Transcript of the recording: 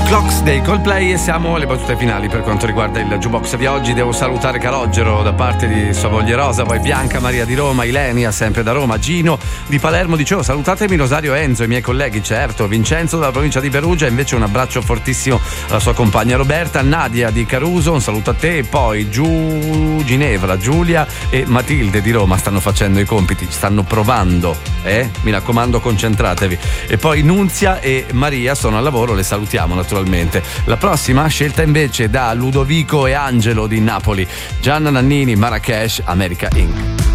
Clocks dei Coldplay e siamo alle battute finali per quanto riguarda il jukebox di oggi. Devo salutare Calogero da parte di sua moglie Rosa, poi Bianca Maria di Roma, Ilenia sempre da Roma, Gino di Palermo, dicevo salutatemi Rosario Enzo, i miei colleghi, certo, Vincenzo dalla provincia di Perugia, invece un abbraccio fortissimo alla sua compagna Roberta, Nadia di Caruso, un saluto a te, e poi Ginevra, Giulia e Matilde di Roma stanno facendo i compiti, stanno provando, mi raccomando concentratevi, e poi Nunzia e Maria sono al lavoro, le salutiamo naturalmente. La prossima scelta invece da Ludovico e Angelo di Napoli, Gianna Nannini, Marrakesh, America Inc.